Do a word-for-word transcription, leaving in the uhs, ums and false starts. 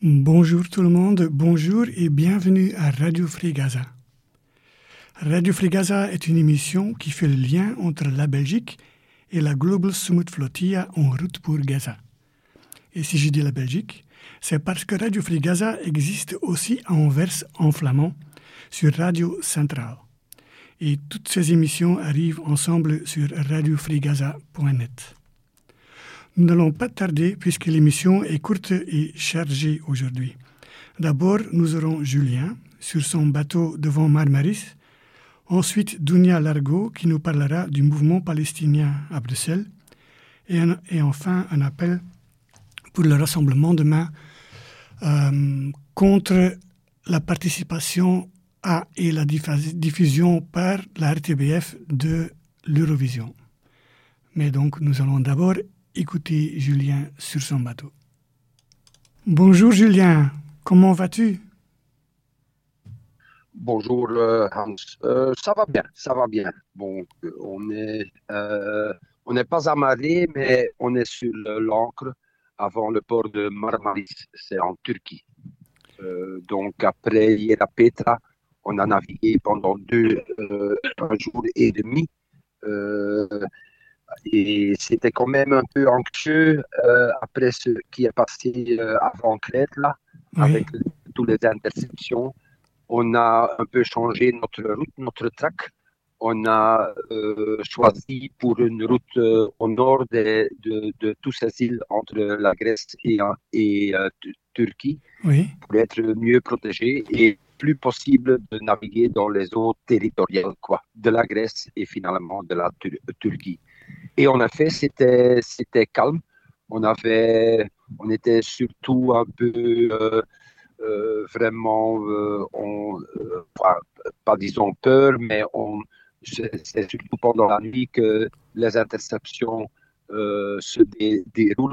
Bonjour tout le monde, bonjour et bienvenue à Radio Free Gaza. Radio Free Gaza est une émission qui fait le lien entre la Belgique et la Global Summit Flotilla en route pour Gaza. Et si je dis la Belgique, c'est parce que Radio Free Gaza existe aussi à Anvers en flamand sur Radio Centrale. Et toutes ces émissions arrivent ensemble sur radio free gaza point net. Nous n'allons pas tarder puisque l'émission est courte et chargée aujourd'hui. D'abord, nous aurons Julien sur son bateau devant Marmaris. Ensuite, Dounia Largo qui nous parlera du mouvement palestinien à Bruxelles. Et, un, et enfin, un appel pour le rassemblement demain euh, contre la participation à et la diffusion par la R T B F de l'Eurovision. Mais donc, nous allons d'abord écouter Julien sur son bateau. Bonjour Julien, comment vas-tu? Bonjour euh, Hans, euh, ça va bien, ça va bien. Bon, on est, euh, on n'est pas amarré, mais on est sur l'ancre avant le port de Marmaris, c'est en Turquie. Euh, donc après Hiera-Petra, on a navigué pendant deux, euh, un jour et demi. Euh, Et c'était quand même un peu anxieux euh, après ce qui est passé euh, avant Crète, là, Oui. avec le, toutes les interceptions. On a un peu changé notre route, notre track. On a euh, choisi pour une route euh, au nord de, de, de toutes ces îles entre la Grèce et, et euh, Turquie, Oui. pour être mieux protégé et plus possible de naviguer dans les eaux territoriales quoi, de la Grèce et finalement de la Tur- Turquie. Et en effet, c'était, c'était calme. On, avait, on était surtout un peu euh, euh, vraiment, euh, on, euh, pas, pas disons peur, mais on, c'est, c'est surtout pendant la nuit que les interceptions euh, se dé, déroulent